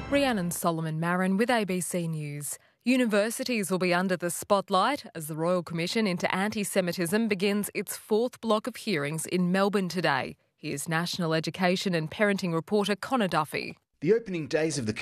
Rhiannon Solomon Marin with ABC News. Universities will be under the spotlight as the Royal Commission into Anti-Semitism begins its fourth block of hearings in Melbourne today. Here's National Education and Parenting reporter Connor Duffy. The opening days of the